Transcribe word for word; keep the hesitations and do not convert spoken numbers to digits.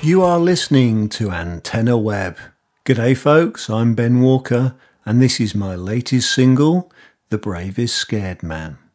You are listening to Antenna Web. G'day folks, I'm Ben Walker, and this is my latest single, The Bravest Scared Man.